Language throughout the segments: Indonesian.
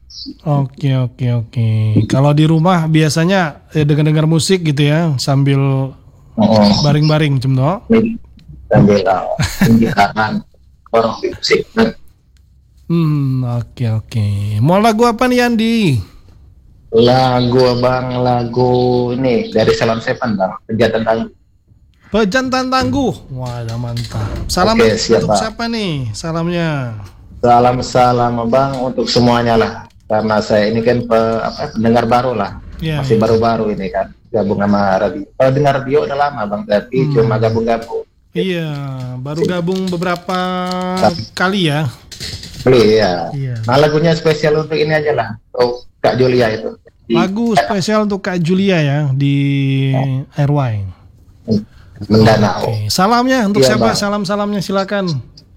Oke, oke, oke. Kalau di rumah biasanya dengar-dengar musik gitu ya, sambil Oh, baring-baring cemno. ini sambil tinggi kanan orang di musik. Oke, oke. Mau lagu apa nih Andi? Lagu bang, lagu ini dari Salon Seven bang, Senja Tentang. Pejantan Tangguh. Wah, udah mantap. Salam Oke, siap untuk bang. siapa nih? Salamnya. Salam-salam bang untuk semuanya lah. Karena saya ini kan pendengar baru lah, Ya, masih ya. baru-baru ini kan, gabung sama radio. Kalau dengar radio udah lama bang, tapi cuma gabung-gabung. Iya, baru gabung beberapa kali ya. Iya. Iya. Nah lagunya spesial untuk ini aja lah, untuk Kak Julia itu. Lagu spesial untuk Kak Julia ya di Airwine. Mendanau. Oke, salamnya untuk Iya, siapa? Bang. Salam-salamnya silakan.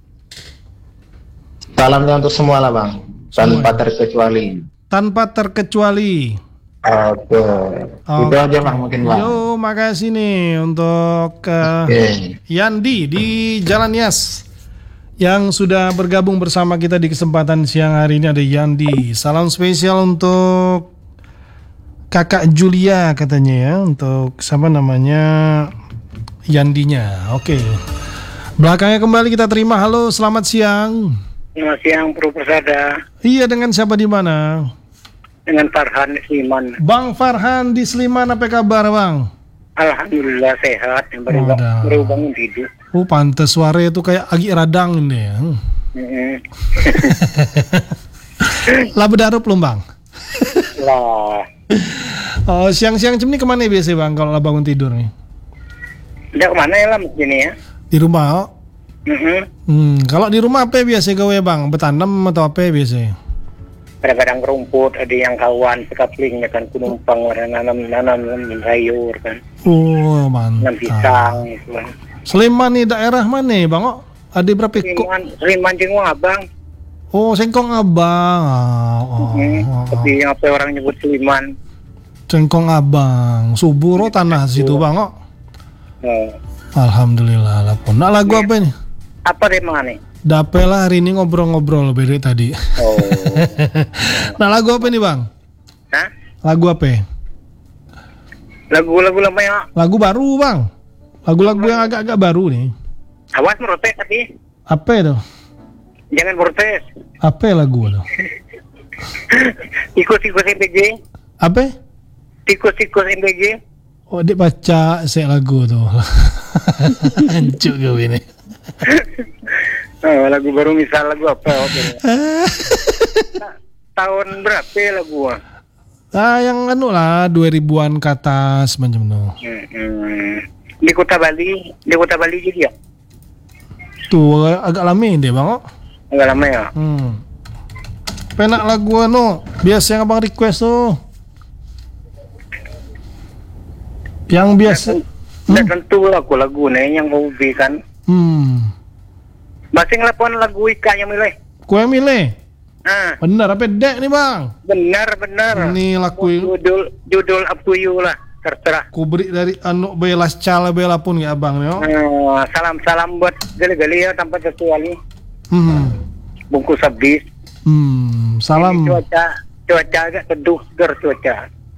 Salamnya untuk semua lah bang, tanpa terkecuali. Tanpa terkecuali. Oke. Itu aja bang mungkin bang. Yo, makasih nih untuk Oke. Yandi di Jalan Yas yang sudah bergabung bersama kita di kesempatan siang hari ini. Ada Yandi. Salam spesial untuk Kakak Julia katanya ya, untuk siapa namanya, Yandinya. Oke. Belakangnya kembali kita terima. Halo, selamat siang. Selamat siang, Bro Persada. Iya, dengan siapa di mana? Dengan Farhan Sliman. Bang Farhan di Sliman, apa kabar bang? Alhamdulillah sehat. Yang Wadah. baru bangun tidur. Oh, pantes suara itu kayak agi radang ini ya. Lah bedarup belum bang? Lah, Oh, siang-siang jam ini kemana biasa bang kalau lah bangun tidur nih? tidak kemana ya lah begini ya. Di rumah. Oh. Mm-mm. Kalau di rumah apa biasa gawe bang? Bertanam atau apa biasa? Kadang-kadang rumput, ada yang kawan sekapling ya kan, kunumpang nanam sayur kan, Oh, nanam mantap. pisang gitu kan. Sleman nih daerah mana bang? Oh, ada berapa kok? Sliman Jengwang abang. Oh, Sengkong Abang. Tapi apa orang nyebut Sliman. Sengkong Abang. Suburo tanah situ bang. Oh. Oh. Alhamdulillah lah pun. Nah, lagu apa ini? Apa deh mang nih? Dapela hari ini ngobrol-ngobrol beda tadi. Oh. Nah, lagu apa nih bang? Hah? Lagu apa? Lagu-lagu lama ya. Lagu baru bang. Lagu-lagu yang agak-agak baru nih. Awas protes tapi. Apa itu? Jangan protes. Apa lagu itu? Tikus-tikus MPJ. Apa? Tikus-tikus MPJ. Oh, dia baca saya lagu tuh. Hancur gue ini. Oh, lagu baru misal lagu apa? Oke. Tahun berapa ya lagu? Ah, yang anu lah 2000-an ke atas macam itu. Di Kota Bali jadi ya? Tuh agak lama deh bang. Oh. Enggak lama ya? Penak lagu anu biasa yang abang request tuh. Yang biasa. Tidak tentu lagu nih yang mau kan. Masing lapon lagu Ika yang milih. Kue milih. Ah, Bener apa dek nih bang? benar. Ini lagu Judul Up to You lah, terserah. ku beri dari anu bela cala bela pun ya abang yo. Salam buat gali-gali ya tanpa tertuali. Bungkus habis. Salam. Ini cuaca agak teduh, segar cuaca.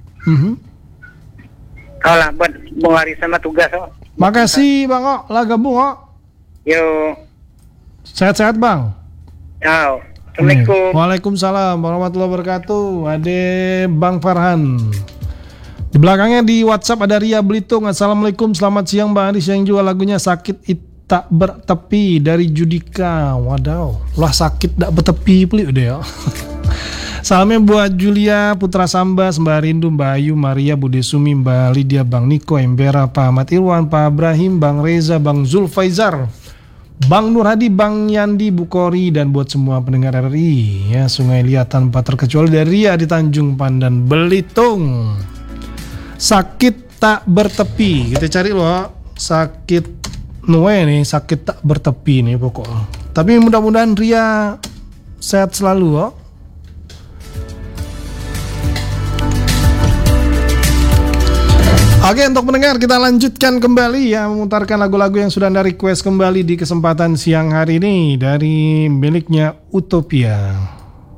Kalau lah buat Bung Hari sama tugas. Oh. Makasih bang oh, lah gabung oh. Yo, Sehat-sehat bang. ciao. Assalamualaikum. Waalaikumsalam warahmatullahi wabarakatuh. Ade Bang Farhan. Di belakangnya di WhatsApp ada Ria Belitung. Assalamualaikum, selamat siang Bang Aris, yang jual lagunya Sakit Tak Bertepi dari Judika. Wadaw, lah sakit tak bertepi puli udah ya. Salamnya buat Julia, Putra Samba, Mbak Rindu, Mbak Ayu, Maria, Bude Sumi, Mbak Lydia, Bang Niko, Embera, Pak Ahmad Irwan, Pak Ibrahim, Bang Reza, Bang Zulfaizar, Bang Nur Hadi, Bang Yandi, Bukori, dan buat semua pendengar RRI ya, Sungai Liat tanpa terkecuali dari Ria di Tanjung Pandan Belitung. Sakit tak bertepi, kita cari loh sakit Noe nih, sakit tak bertepi nih pokoknya. Tapi mudah-mudahan Ria sehat selalu loh. Oke, untuk pendengar kita lanjutkan kembali ya, memutarkan lagu-lagu yang sudah Anda request kembali di kesempatan siang hari ini dari miliknya Utopia.